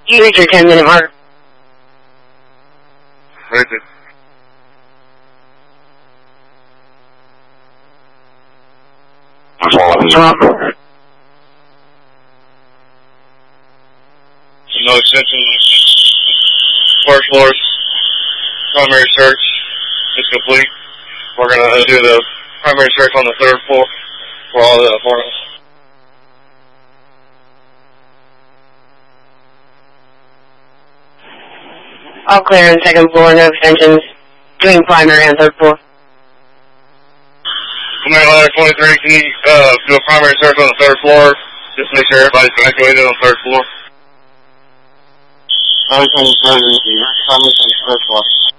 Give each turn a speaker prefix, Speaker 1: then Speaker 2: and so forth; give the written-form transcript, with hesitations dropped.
Speaker 1: You reach your 10-minute mark.
Speaker 2: Right there. No extension. First floor's primary search is complete. We're going to do the primary search on the third floor for all the apartments.
Speaker 1: All clear on second floor, no extensions. Doing primary on third floor.
Speaker 2: Command Ladder 23, can you do a primary search on the third floor? Just make sure everybody's evacuated on the third floor.
Speaker 3: Primary on the third floor.